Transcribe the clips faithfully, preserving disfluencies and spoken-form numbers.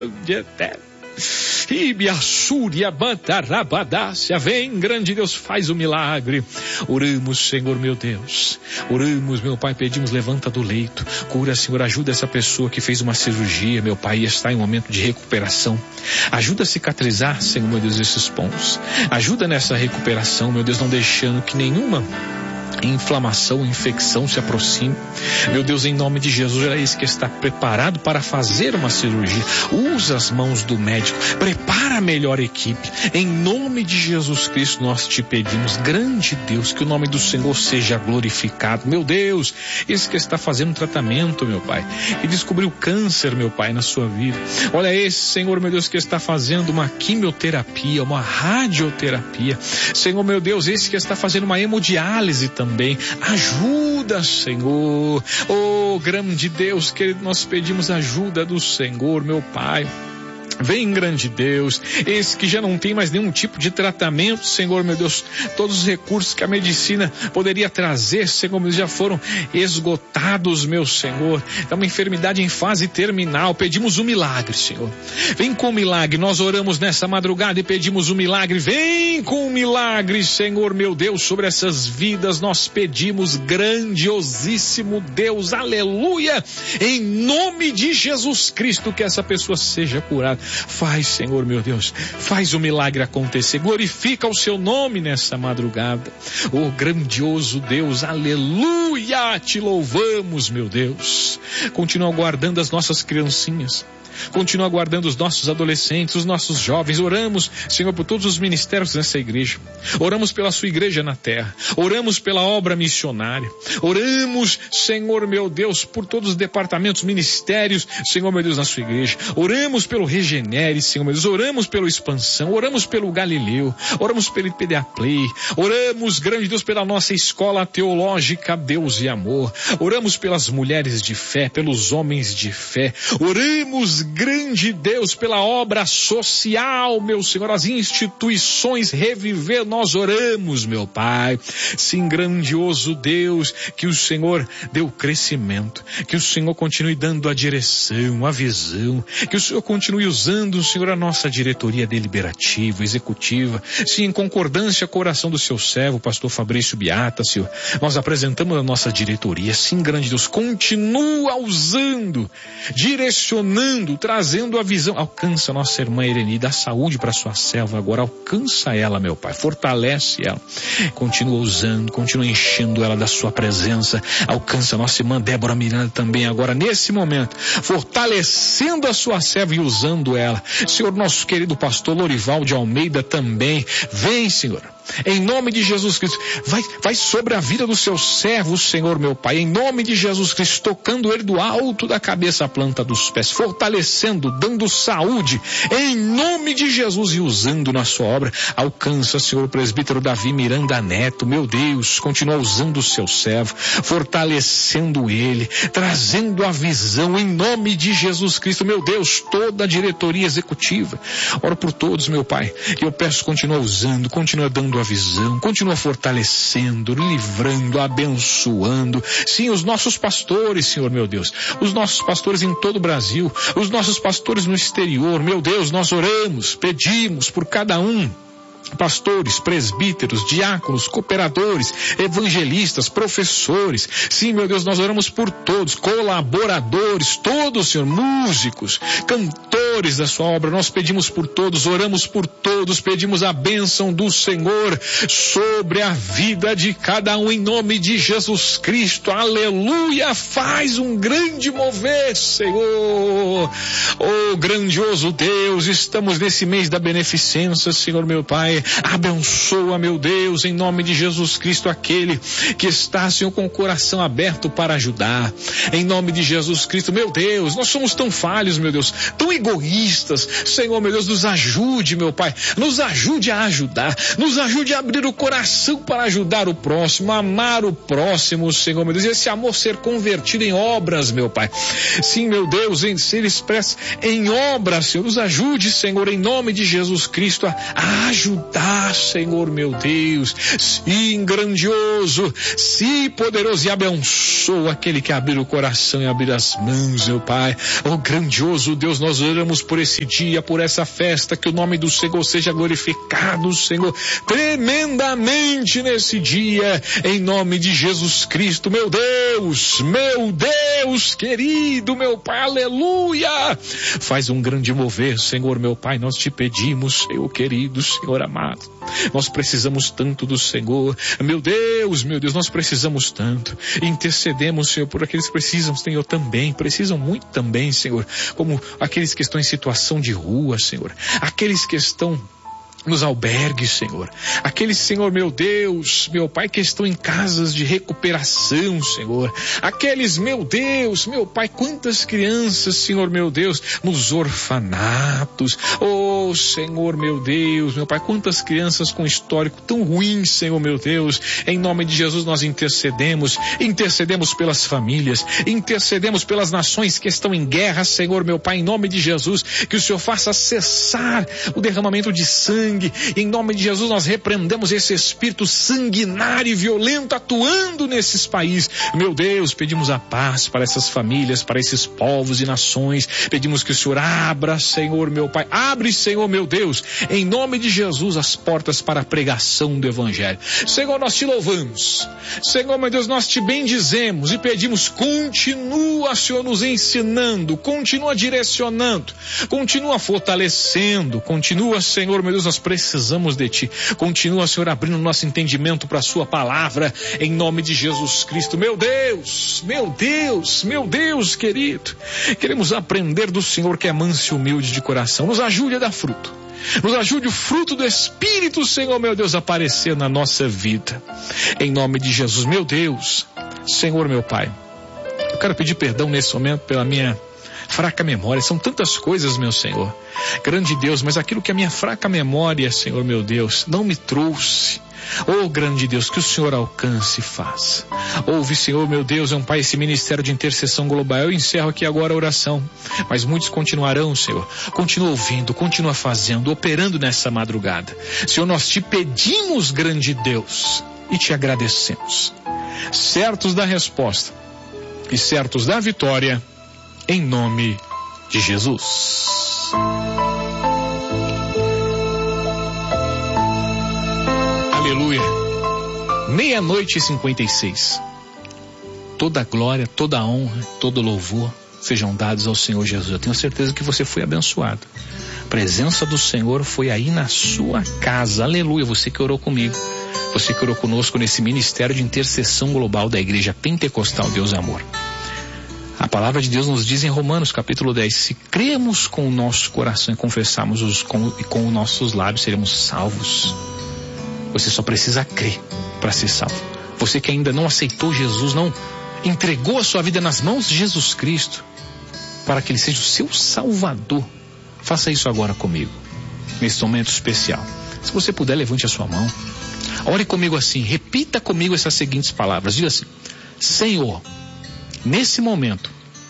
de eterno. Vem, grande Deus, faz o milagre. Oramos, Senhor, meu Deus. Oramos, meu Pai, pedimos, levanta do leito. Cura, Senhor, ajuda essa pessoa que fez uma cirurgia, meu Pai, e está em um momento de recuperação. Ajuda a cicatrizar, Senhor, meu Deus, esses pontos. Ajuda nessa recuperação, meu Deus, não deixando que nenhuma inflamação, infecção se aproxime. Meu Deus, em nome de Jesus, era esse que está preparado para fazer uma cirurgia. Usa as mãos do médico, prepara a melhor equipe. Em nome de Jesus Cristo, nós te pedimos, grande Deus, que o nome do Senhor seja glorificado. Meu Deus, esse que está fazendo um tratamento, meu Pai, e descobriu câncer, meu Pai, na sua vida. Olha esse, Senhor, meu Deus, que está fazendo uma quimioterapia, uma radioterapia. Senhor, meu Deus, esse que está fazendo uma hemodiálise também. Também. Ajuda, Senhor. Oh, grande Deus, querido, nós pedimos ajuda do Senhor, meu Pai. Vem, grande Deus, esse que já não tem mais nenhum tipo de tratamento, Senhor, meu Deus, todos os recursos que a medicina poderia trazer, Senhor, meu Deus, já foram esgotados, meu Senhor. É uma enfermidade em fase terminal, pedimos um milagre, Senhor. Vem com o milagre, nós oramos nessa madrugada e pedimos um milagre. Vem com o milagre, Senhor, meu Deus, sobre essas vidas nós pedimos, grandiosíssimo Deus, aleluia, em nome de Jesus Cristo, que essa pessoa seja curada. Faz, Senhor, meu Deus, faz o milagre acontecer, glorifica o seu nome nessa madrugada. Oh, grandioso Deus, aleluia, te louvamos, meu Deus. Continua guardando as nossas criancinhas. Continua guardando os nossos adolescentes, os nossos jovens. Oramos, Senhor, por todos os ministérios dessa igreja. Oramos pela sua igreja na terra. Oramos pela obra missionária. Oramos, Senhor, meu Deus, por todos os departamentos, ministérios, Senhor, meu Deus, na sua igreja. Oramos pelo Regenere, Senhor, meu Deus. Oramos pelo Expansão. Oramos pelo Galileu. Oramos pelo I P D A Play. Oramos, grande Deus, pela nossa escola teológica, Deus e Amor. Oramos pelas mulheres de fé, pelos homens de fé. Oramos, grande Deus, pela obra social, meu Senhor, as instituições reviver, nós oramos, meu Pai. Sim, grandioso Deus, que o Senhor dê o crescimento, que o Senhor continue dando a direção, a visão, que o Senhor continue usando, Senhor, a nossa diretoria deliberativa, executiva, sim, em concordância com a oração do seu servo, pastor Fabrício Beata, Senhor. Nós apresentamos a nossa diretoria, sim, grande Deus, continua usando, direcionando, trazendo a visão. Alcança nossa irmã Irene, dá saúde para sua serva agora, alcança ela, meu Pai, fortalece ela, continua usando, continua enchendo ela da sua presença. Alcança nossa irmã Débora Miranda também agora, nesse momento, fortalecendo a sua serva e usando ela. Senhor, nosso querido pastor Lorival de Almeida também, vem, Senhor, em nome de Jesus Cristo, vai, vai sobre a vida do seu servo, Senhor, meu Pai, em nome de Jesus Cristo, tocando ele do alto da cabeça à planta dos pés, fortalecendo, dando saúde, em nome de Jesus, e usando na sua obra. Alcança, Senhor, o presbítero Davi Miranda Neto, meu Deus, continua usando o seu servo, fortalecendo ele, trazendo a visão, em nome de Jesus Cristo, meu Deus, toda a diretoria executiva. Oro por todos, meu Pai, e eu peço, continua usando, continua dando a visão, continua fortalecendo, livrando, abençoando, sim, os nossos pastores, Senhor, meu Deus, os nossos pastores em todo o Brasil, os nossos pastores no exterior, meu Deus, nós oramos, pedimos por cada um, pastores, presbíteros, diáconos, cooperadores, evangelistas, professores, sim, meu Deus, nós oramos por todos, colaboradores, todos, Senhor, músicos, cantores da sua obra, nós pedimos por todos, oramos por todos, pedimos a bênção do Senhor sobre a vida de cada um, em nome de Jesus Cristo, aleluia. Faz um grande mover, Senhor, oh grandioso Deus, estamos nesse mês da beneficência, Senhor, meu Pai. Abençoa, meu Deus, em nome de Jesus Cristo, aquele que está, Senhor, com o coração aberto para ajudar, em nome de Jesus Cristo, meu Deus, nós somos tão falhos, meu Deus, tão egoístas, Senhor, meu Deus, nos ajude, meu Pai, nos ajude a ajudar, nos ajude a abrir o coração para ajudar o próximo, amar o próximo, Senhor, meu Deus, e esse amor ser convertido em obras, meu Pai, sim, meu Deus, em ser expresso em obras, Senhor, nos ajude, Senhor, em nome de Jesus Cristo, a, a ajudar dá, Senhor meu Deus, sim, grandioso, sim, poderoso, e abençoa aquele que abrir o coração e abrir as mãos, meu Pai. Oh, grandioso Deus, nós oramos por esse dia, por essa festa, que o nome do Senhor seja glorificado, Senhor, tremendamente nesse dia, em nome de Jesus Cristo, meu Deus, meu Deus querido, meu Pai, aleluia. Faz um grande mover, Senhor, meu Pai, nós te pedimos, Senhor querido, Senhor amado, nós precisamos tanto do Senhor, meu Deus, meu Deus, nós precisamos tanto, intercedemos, Senhor, por aqueles que precisam, Senhor, também, precisam muito também, Senhor, como aqueles que estão em situação de rua, Senhor, aqueles que estão nos albergues, Senhor, aqueles, Senhor, meu Deus, meu Pai, que estão em casas de recuperação, Senhor, aqueles, meu Deus, meu Pai, quantas crianças, Senhor, meu Deus, nos orfanatos, oh, Senhor, meu Deus, meu Pai, quantas crianças com histórico tão ruim, Senhor, meu Deus, em nome de Jesus nós intercedemos, intercedemos pelas famílias, intercedemos pelas nações que estão em guerra, Senhor, meu Pai, em nome de Jesus, que o Senhor faça cessar o derramamento de sangue. Em nome de Jesus nós repreendemos esse espírito sanguinário e violento atuando nesses países. Meu Deus, pedimos a paz para essas famílias, para esses povos e nações. Pedimos que o Senhor abra, Senhor, meu Pai, abre, Senhor, meu Deus, em nome de Jesus, as portas para a pregação do Evangelho. Senhor, nós te louvamos. Senhor, meu Deus, nós te bendizemos e pedimos, continua, Senhor, nos ensinando, continua direcionando, continua fortalecendo, continua, Senhor, meu Deus, nós precisamos de Ti. Continua, Senhor, abrindo nosso entendimento para a Sua palavra, em nome de Jesus Cristo. Meu Deus, meu Deus, meu Deus querido, queremos aprender do Senhor que é manso e humilde de coração. Nos ajude a dar fruto. Nos ajude o fruto do Espírito, Senhor, meu Deus, a aparecer na nossa vida. Em nome de Jesus, meu Deus, Senhor, meu Pai, eu quero pedir perdão nesse momento pela minha fraca memória. São tantas coisas, meu Senhor, grande Deus, mas aquilo que a minha fraca memória, Senhor, meu Deus, não me trouxe. Oh, grande Deus, que o Senhor alcance e faça. Ouve, Senhor, meu Deus, é um Pai, esse ministério de intercessão global. Eu encerro aqui agora a oração, mas muitos continuarão, Senhor. Continua ouvindo, continua fazendo, operando nessa madrugada. Senhor, nós te pedimos, grande Deus, e te agradecemos. Certos da resposta e certos da vitória, em nome de Jesus. Aleluia. Meia-noite e cinquenta e seis. Toda a glória, toda a honra, todo louvor sejam dados ao Senhor Jesus. Eu tenho certeza que você foi abençoado. A presença do Senhor foi aí na sua casa. Aleluia. Você que orou comigo, você que orou conosco nesse ministério de intercessão global da Igreja Pentecostal Deus Amor. A palavra de Deus nos diz em Romanos capítulo dez, se cremos com o nosso coração e confessarmos os com, e com os nossos lábios, seremos salvos. Você só precisa crer para ser salvo. Você que ainda não aceitou Jesus, não entregou a sua vida nas mãos de Jesus Cristo, para que Ele seja o seu Salvador, faça isso agora comigo, nesse momento especial. Se você puder, levante a sua mão. Ore comigo assim, repita comigo essas seguintes palavras. Diga assim: Senhor, nesse momento,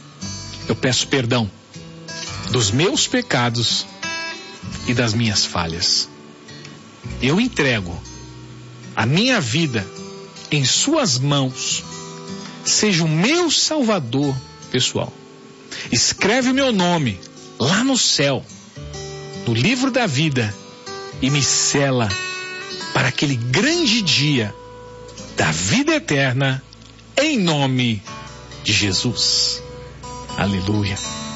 eu peço perdão dos meus pecados e das minhas falhas. Eu entrego a minha vida em Suas mãos. Seja o meu Salvador pessoal. Escreve o meu nome lá no céu, no livro da vida, e me sela para aquele grande dia da vida eterna, em nome de Jesus. Aleluia.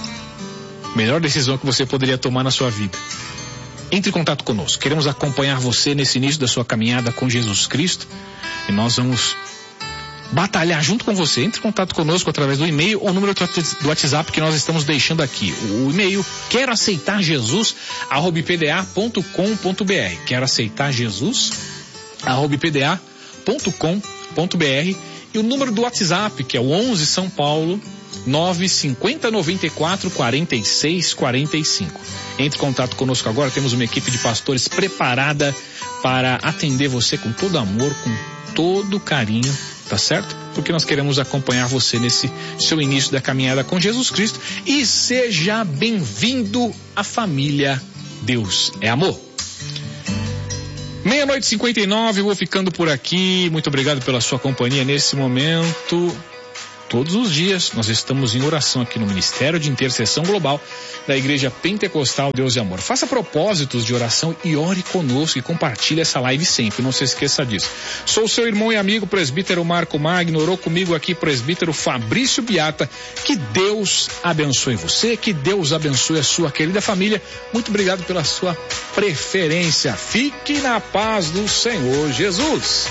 Melhor decisão que você poderia tomar na sua vida. Entre em contato conosco. Queremos acompanhar você nesse início da sua caminhada com Jesus Cristo, e nós vamos batalhar junto com você. Entre em contato conosco através do e-mail ou número do WhatsApp que nós estamos deixando aqui. O e-mail, quero aceitar Jesus, arroba i p d a ponto com ponto b r. Quero aceitar Jesus, arroba i p d a ponto com ponto b r. E o número do WhatsApp, que é o onze São Paulo, nove cinco zero nove quatro quatro seis quatro cinco. Entre em contato conosco agora, temos uma equipe de pastores preparada para atender você com todo amor, com todo carinho, tá certo? Porque nós queremos acompanhar você nesse seu início da caminhada com Jesus Cristo. E seja bem-vindo à família Deus é Amor. Meia-noite e cinquenta e nove, vou ficando por aqui. Muito obrigado pela sua companhia nesse momento. Todos os dias nós estamos em oração aqui no Ministério de Intercessão Global da Igreja Pentecostal Deus e Amor. Faça propósitos de oração e ore conosco e compartilhe essa live sempre, não se esqueça disso. Sou seu irmão e amigo, presbítero Marco Magno, orou comigo aqui presbítero Fabrício Biata. Que Deus abençoe você, que Deus abençoe a sua querida família. Muito obrigado pela sua preferência. Fique na paz do Senhor Jesus.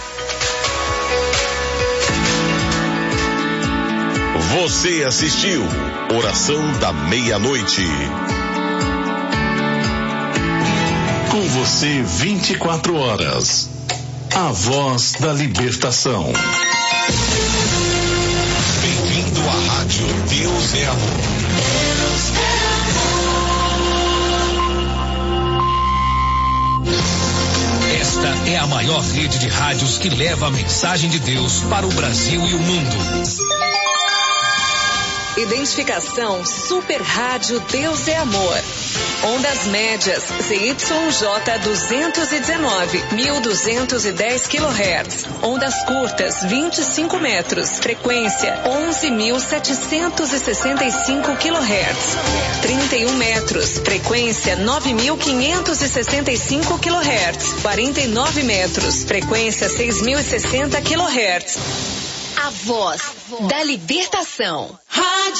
Você assistiu Oração da Meia-Noite. Com você vinte e quatro horas. A voz da libertação. Bem-vindo à Rádio Deus é Amor. Esta é a maior rede de rádios que leva a mensagem de Deus para o Brasil e o mundo. Identificação Super Rádio Deus é Amor. Ondas médias Z Y J duzentos e dezenove, mil duzentos e dez quilohertz. Ondas curtas vinte e cinco metros. Frequência onze mil setecentos e sessenta e cinco quilohertz. trinta e um metros. Frequência nove mil quinhentos e sessenta e cinco quilohertz. quarenta e nove metros. Frequência seis mil e sessenta quilohertz. A voz da libertação. Rádio